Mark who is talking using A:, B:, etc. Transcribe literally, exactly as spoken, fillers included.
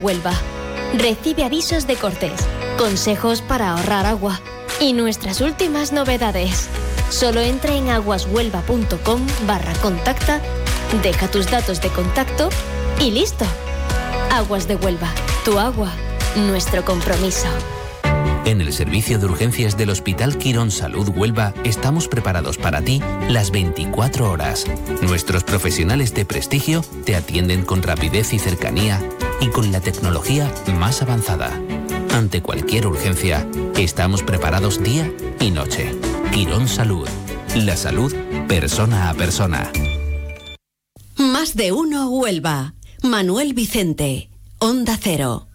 A: Huelva. Recibe avisos de cortes, consejos para ahorrar agua y nuestras últimas novedades. Solo entra en aguashuelva.com barra contacta, deja tus datos de contacto y listo. Aguas de Huelva, tu agua, nuestro compromiso.
B: En el servicio de urgencias del Hospital Quirón Salud Huelva estamos preparados para ti las veinticuatro horas. Nuestros profesionales de prestigio te atienden con rapidez y cercanía y con la tecnología más avanzada. Ante cualquier urgencia, estamos preparados día y noche. Quirón Salud. La salud persona a persona.
C: Más de uno Huelva. Manuel Vicente. Onda Cero.